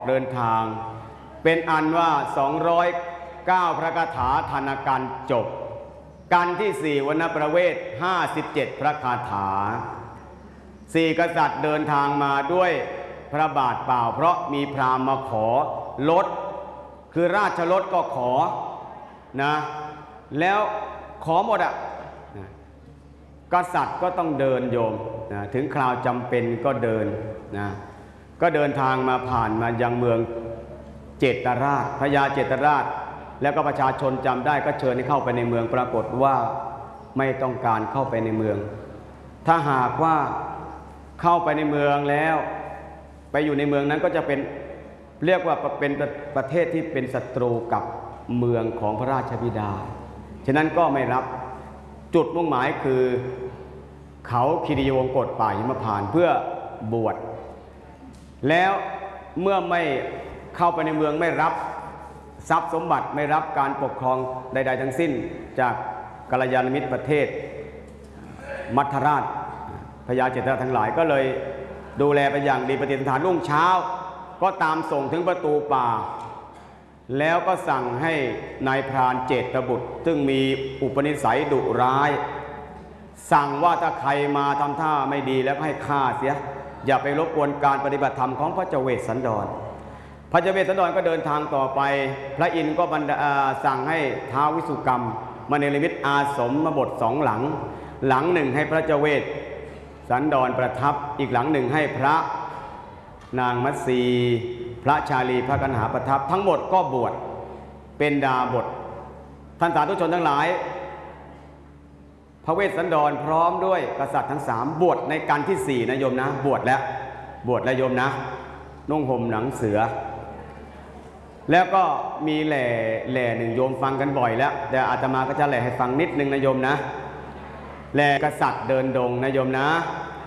เดินทางเป็นอันว่า209พระคาถาธนการจบกันที่4วรรณประเวท57พระคาถา4กษัตริย์เดินทางมาด้วยพระบาทเปล่าเพราะมีพราหมณ์มาขอลดคือราชรถก็ขอนะแล้วขอหมดนะกษัตริย์ก็ต้องเดินโยมนะถึงคราวจำเป็นก็เดินนะก็เดินทางมาผ่านมายังเมืองเจตราชพญาเจตราชแล้วก็ประชาชนจำได้ก็เชิญให้เข้าไปในเมืองปรากฏว่าไม่ต้องการเข้าไปในเมืองถ้าหากว่าเข้าไปในเมืองแล้วไปอยู่ในเมืองนั้นก็จะเป็นเรียกว่าเป็นประเทศที่เป็นศัตรูกับเมืองของพระราชบิดาฉะนั้นก็ไม่รับจุดมุ่งหมายคือเขาคีรีวงกฏป่าหิมพานต์เพื่อบวชแล้วเมื่อไม่เข้าไปในเมืองไม่รับทรัพย์สมบัติไม่รับการปกครองใดๆทั้งสิ้นจากกัลยาณมิตรประเทศมัทราชพญาเจตราชทั้งหลายก็เลยดูแลไปอย่างดีปฏิสถานรุ่งเช้าก็ตามส่งถึงประตูป่าแล้วก็สั่งให้นายพรานเจตบุตรซึ่งมีอุปนิสัยดุร้ายสั่งว่าถ้าใครมาทำท่าไม่ดีแล้วก็ให้ฆ่าเสียอย่าไปรบกวนการปฏิบัติธรรมของพระเจเวสสันดรพระเจเวสสันดรก็เดินทางต่อไปพระอินทร์ก็สั่งให้ท้าววิสุกรรมมาเนรมิตอาสมมาบท2หลังหลังหนึ่งให้พระเจเวสสันดรประทับอีกหลังหนึ่งให้พระนางมัตสีพระชาลีพระกันหาประทับทั้งหมดก็บวชเป็นดาบทท่านสาธุชนทั้งหลายพระเวสสันดรพร้อมด้วยกษัตริย์ทั้ง3บวชในกันที่4นะโยมนะบวชแล้วโยมนะนุ่งห่มหนังเสือแล้วก็มีแหล่หนึ่งโยมฟังกันบ่อยแล้วแต่อาตมาก็จะแหล่ให้ฟังนิดนึงนะโยมนะแหล่กษัตริย์เดินดงนะโยมนะ